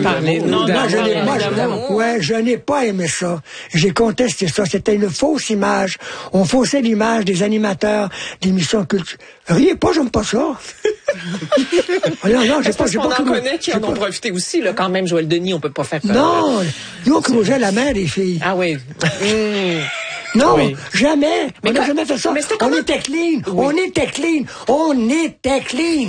parlez-nous Non, je n'ai pas aimé ça. J'ai contesté ça. C'était une fausse image. On faussait l'image des animateurs d'émissions culturelles. Riez pas, j'aime pas ça. Non, parce qu'on en connaît qui en ont profité aussi, là, quand même, Joël Denis, on peut pas faire peur. Non, nous, on croisait la mère des filles. Ah oui. Non, oui. Jamais. On n'a jamais fait ça. On était clean. Oui. On était clean.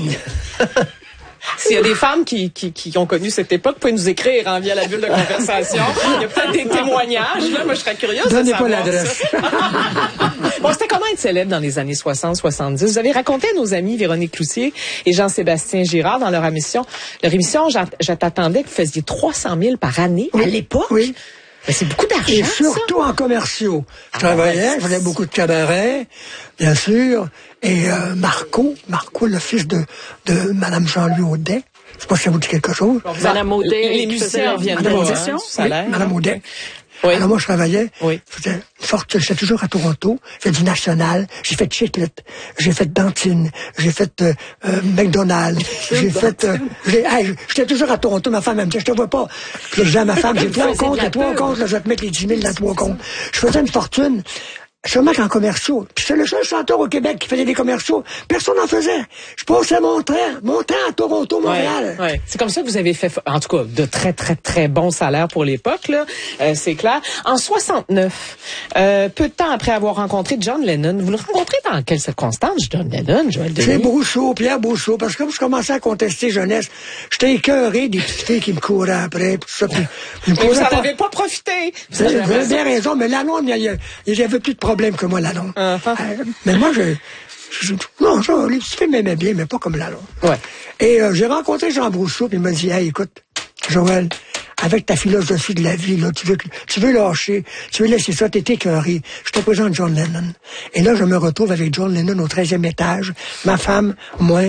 S'il y a des femmes qui ont connu cette époque, vous pouvez nous écrire via la bulle de conversation. Il y a peut-être des témoignages. Là. Moi, je serais curieuse de savoir. Donnez pas l'adresse. Bon, c'était comment être célèbre dans les années 60-70? Vous avez raconté à nos amis Véronique Cloutier et Jean-Sébastien Girard dans leur émission, je t'attendais que vous faisiez 300 000 par année à l'époque. Oui. Mais c'est beaucoup d'argent, et surtout en commerciaux. Je travaillais, je faisais beaucoup de cabarets, bien sûr. Et Marco, le fils de Madame Jean-Louis Audet. Je sais pas si ça vous dit quelque chose. Madame Audet, les musiciens viennent de Madame Audet. Oui. Alors moi, je travaillais. Oui. J'étais toujours à Toronto. J'ai fait du National. J'ai fait Chiclet. J'ai fait Dantine. J'ai fait McDonald's. J'ai fait... j'étais toujours à Toronto. Ma femme, elle me disait, je te vois pas. Puis je disais à ma femme, j'ai 3 comptes. Les 3 comptes, là, je vais te mettre les 10 000 dans 3 comptes. Je faisais une fortune. Sûrement qu'en commerciaux. Puis c'est le seul chanteur au Québec qui faisait des commerciaux. Personne n'en faisait. Je passais mon train à Toronto, Montréal. Ouais. C'est comme ça que vous avez fait, en tout cas, de très, très, très bons salaires pour l'époque, là. C'est clair. En 69, peu de temps après avoir rencontré John Lennon, vous le rencontrez dans quelles circonstances, John Lennon, Joël Denis? C'est Brousseau, Pierre Brousseau, parce que comme je commençais à contester jeunesse, j'étais écœuré des petites filles qui me couraient après, tout ça. Mais vous n'en avez pas profité. Vous avez bien raison, mais Lalonde, il y avait plus de problème que moi, Lalonde. Mais moi, non, les petites filles m'aimaient bien, mais pas comme Lalonde. Ouais. Et j'ai rencontré Jean Brousseau, puis il m'a dit, hey, écoute, Joël, avec ta philosophie de la vie, là, tu veux lâcher, tu veux laisser ça, t'es écœuré. Je te présente John Lennon. Et là, je me retrouve avec John Lennon au 13e étage, ma femme, moi,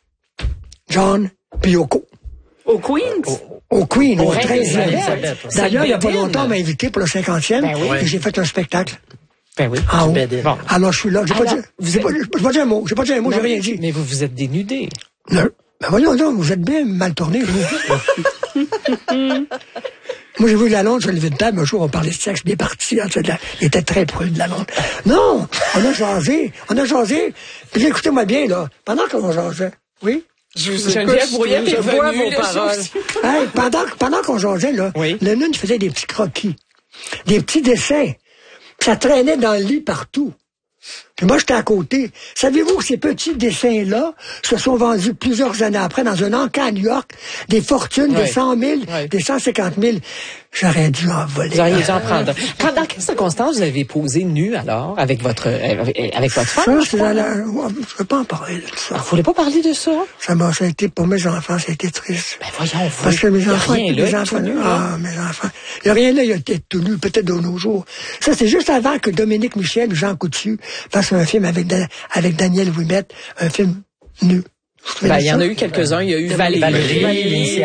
John, puis Yoko. Au Queens? Au Queen, au 13e. D'ailleurs, il n'y a pas Bédine. longtemps, on m'a invité pour le 50e, et j'ai fait un spectacle. Ben oui. En haut. Bon. Alors, je suis là. J'ai pas dit un mot, j'ai rien dit. Mais vous vous êtes dénudé. Non. Ben voyons donc, vous êtes bien mal tourné, vous. Moi, j'ai vu Lalonde sur le lever de table, un jour, on parlait de sexe, bien parti, il était très prude, Lalonde. Non! On a jasé. Puis écoutez-moi bien, là, pendant qu'on jasait. Oui? Geneviève Brouillet est vois venue, vos paroles. Hey, pendant qu'on jasait, là, Oui. Lennon faisait des petits croquis, des petits dessins. Ça traînait dans le lit partout. Puis moi, j'étais à côté. Savez-vous que ces petits dessins-là se sont vendus plusieurs années après dans un encas à New York, des fortunes de 100 000, des 150 000. J'aurais dû en voler. Vous auriez dû en prendre. Dans quelles circonstances vous avez posé nu, alors, avec votre femme? Ça, c'est dans la... Je veux pas en parler de ça. Vous voulez pas parler de ça? Ça a été, pour mes enfants, ça a été triste. Ben voyons, vous. Parce que mes enfants, rien là, mes enfants, mes enfants. Il n'y a rien là, il a été tout nu, peut-être de nos jours. Ça, c'est juste avant que Dominique Michel ou Jean Coutu fassent un film avec Daniel Ouimet, un film nu. Ben, il y en a eu quelques-uns. Il y a eu Valérie,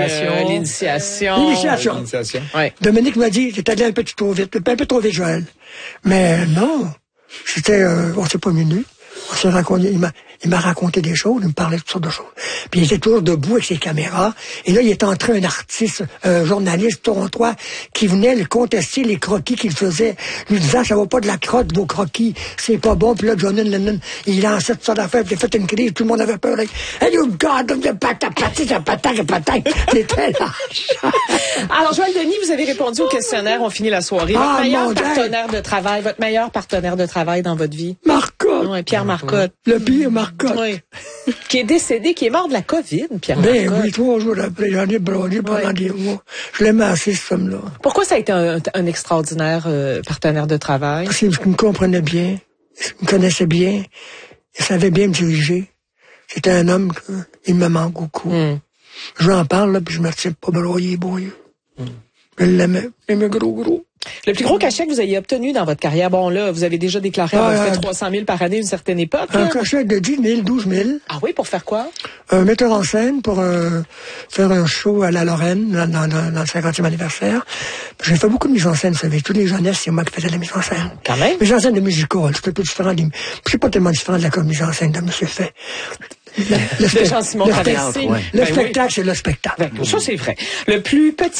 L'initiation. Ouais. Dominique m'a dit, t'es allé un peu trop vite, Joël. Mais non, on s'est pas mis nu. On s'est raconté, il m'a raconté des choses, il me parlait de toutes sortes de choses. Puis il était toujours debout avec ses caméras. Et là, il est entré un artiste, un journaliste torontois, qui venait le contester les croquis qu'il faisait, lui disant, ça va pas de la crotte, vos croquis, c'est pas bon. Puis là, John Lennon, il lançait toutes sortes d'affaires, puis il a fait une crise, tout le monde avait peur. Hey, you God, c'était là. Alors, Joël Denis, vous avez répondu au questionnaire, on finit la soirée. Votre meilleur partenaire de travail dans votre vie? Marcotte. Ouais, Pierre Marcotte. Le pire Marcotte. Oui. Qui est décédé, qui est mort de la COVID, Pierre Marcotte. Ben oui, 3 jours après, j'en ai brûlé pendant des mois. Je l'aimais assez, ce homme-là. Pourquoi ça a été un extraordinaire partenaire de travail? Parce qu'il me comprenait bien, il me connaissait bien, il savait bien me diriger. C'était un homme qui me manque beaucoup. Je lui en parle, là, puis je me retiens pas broyer, Je l'aimais, gros. Le plus gros cachet que vous ayez obtenu dans votre carrière, bon là, vous avez déjà déclaré avoir fait 300 000 par année à une certaine époque. Un cachet de 10 000, 12 000. Ah oui, pour faire quoi? Un metteur en scène pour faire un show à la Lorraine dans le 50e anniversaire. J'ai fait beaucoup de mise en scène, vous savez. Tous les jeunesses, c'est moi qui faisais la mise en scène. Quand même. Mise en scène de musical, c'est un peu différent. C'est pas tellement différent de la mise en scène de Monsieur Fay. Le spectacle, c'est le spectacle. Le spectacle, c'est le spectacle. Ça, c'est vrai. Le plus petit